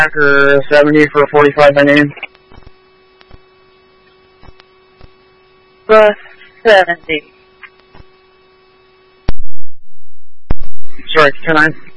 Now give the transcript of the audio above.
Packer 70 for 45 by name. Bus 70. Sorry, 10-9.